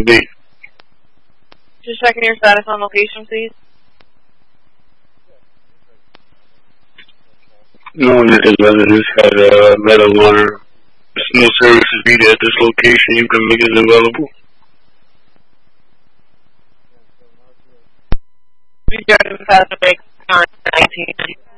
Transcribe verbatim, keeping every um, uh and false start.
B. Just checking your status on location, please. No one that residents had a metal alarm. There's no services needed at this location. You can make it available. We started passed away on nineteen.